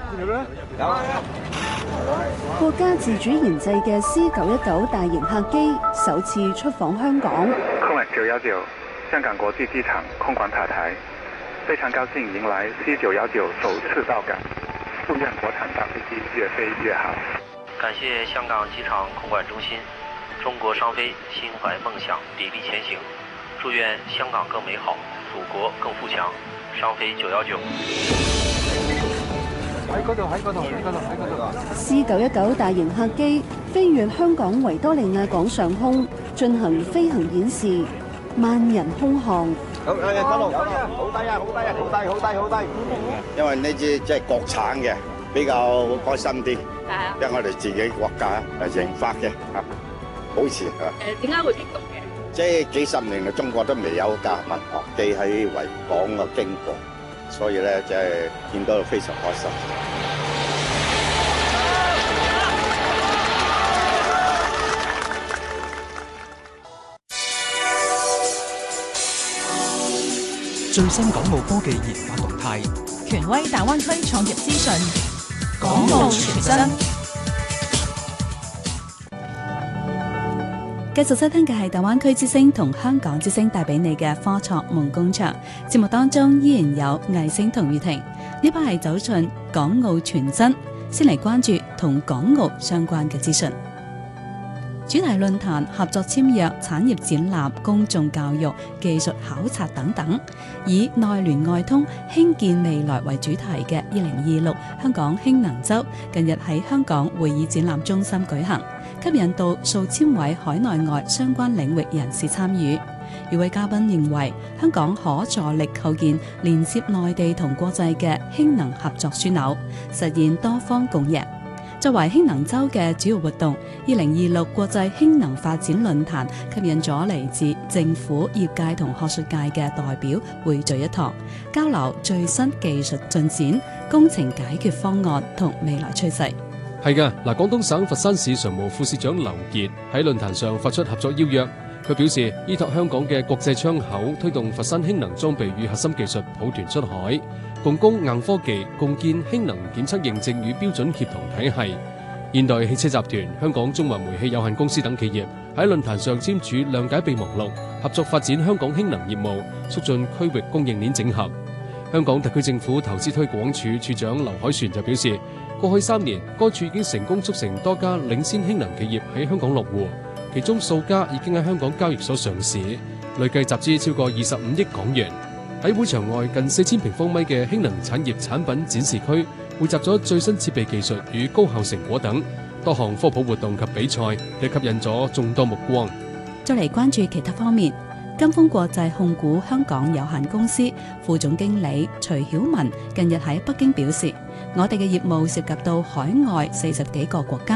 國家自主研製嘅 C919大型客機首次出訪香港。 空管919香港國際機場空管塔台，非常高興迎來 C919首次到港，祝願國產大飛機越飛越好。 感謝香港機場空管中心，中國商飛心懷夢想，砥砺前行，祝願香港更美好，祖國更富強。商飛919。 喺嗰度。 C919大型客機飛越香港維多利亞港上空，進行飛行演示，萬人空巷。 好低啊！好低！因為呢支即係國產嘅，比較開心啲。因為我哋自己國家研發嘅嚇，保持嚇。 點解會激動嘅？ 即係幾十年嚟，中國都未有架民航機喺維港嘅經過，所以咧即係見到非常開心。 最新港澳科技研發動態， 權威大灣區創業資訊， 港澳全真。 繼續收聽嘅係大灣區之聲同香港之聲帶俾你嘅科創夢工場節目，當中依然有魏星同雨婷。呢班係走進港澳全真，先嚟關注同港澳相關嘅資訊。主題論壇、合作簽約、產業展覽、公眾教育、技術考察等等，以內聯外通興建未來為主題嘅2026香港興能周近日喺香港會議展覽中心舉行，吸引到數千位海內外相關領域人士參與。與會嘉賓認為，香港可助力構建連接內地同國際嘅興能合作樞紐，實現多方共贏。作為興能周嘅主要活動，2026國際興能發展論壇吸引咗嚟自政府、業界同學術界嘅代表匯聚一堂，交流最新技術進展、工程解決方案同未來趨勢。 係㗎，廣東省佛山市常務副市長劉傑喺論壇上發出合作邀約。佢表示，依託香港嘅國際窗口，推動佛山興能裝備與核心技術抱團出海，共攻硬科技，共建興能檢測認證與標準協同體系。現代汽車集團、香港中華煤氣有限公司等企業喺論壇上簽署諒解備忘錄，合作發展香港興能業務，促進區域供應鏈整合。香港特區政府投資推廣處處長劉凱旋就表示，過去3年，該處已經成功促成多家領先興能企業喺香港落戶，其中數家已經喺香港交易所上市，累計集資超過25億港元。喺會場外近4000平方米嘅興能產業產品展示區，匯集咗最新設備技術與高效成果等多項科普活動及比賽，亦吸引咗眾多目光。 再嚟關注其他方面，金豐國際控股香港有限公司副總經理徐曉文近日喺北京表示，我哋嘅業務涉及到海外40幾個國家。